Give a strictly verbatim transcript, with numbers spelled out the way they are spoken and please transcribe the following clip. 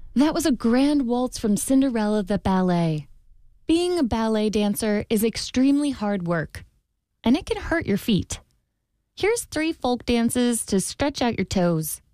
That was a grand waltz from Cinderella the Ballet. Being a ballet dancer is extremely hard work, and it can hurt your feet. Here's three folk dances to stretch out your toes.